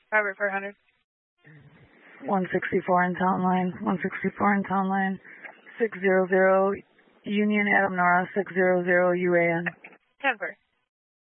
Robert 400. 164 in Town Line. 164 in Town Line. 600 Union Adam Nora 600 UAN. 10-4.